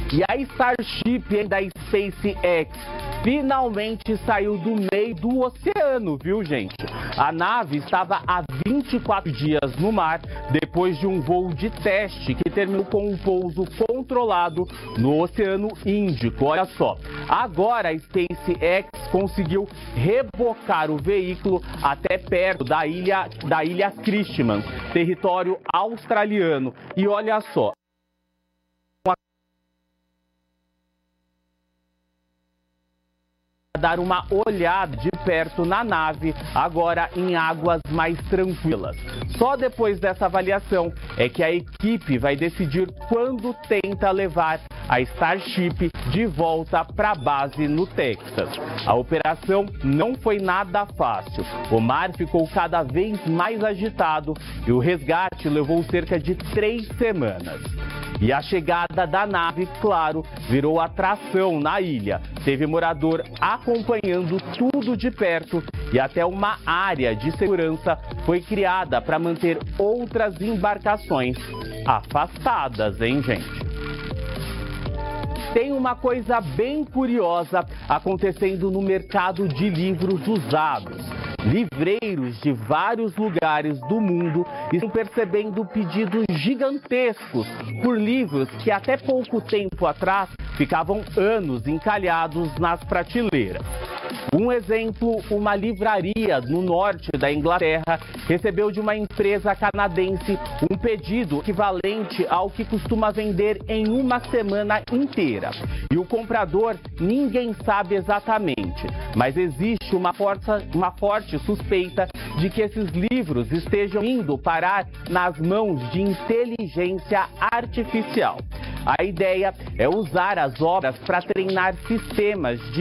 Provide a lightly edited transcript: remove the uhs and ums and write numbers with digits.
E a Starship da SpaceX finalmente saiu do meio do oceano, viu, gente? A nave estava há 24 dias no mar, depois de um voo de teste que terminou com um pouso controlado no Oceano Índico. Olha só, agora a SpaceX conseguiu rebocar o veículo até perto da ilha Christmas, território australiano. E olha só, dar uma olhada de perto na nave, agora em águas mais tranquilas. Só depois dessa avaliação é que a equipe vai decidir quando tenta levar a Starship de volta para a base no Texas. A operação não foi nada fácil. O mar ficou cada vez mais agitado e o resgate levou cerca de 3 semanas. E a chegada da nave, claro, virou atração na ilha. Teve morador acompanhando tudo de perto e até uma área de segurança foi criada para manter outras embarcações afastadas, hein, gente? Tem uma coisa bem curiosa acontecendo no mercado de livros usados. Livreiros de vários lugares do mundo estão percebendo pedidos gigantescos por livros que até pouco tempo atrás ficavam anos encalhados nas prateleiras. Um exemplo, uma livraria no norte da Inglaterra recebeu de uma empresa canadense um pedido equivalente ao que costuma vender em uma semana inteira. E o comprador ninguém sabe exatamente, mas existe uma forte suspeita de que esses livros estejam indo parar nas mãos de inteligência artificial. A ideia é usar as obras para treinar sistemas de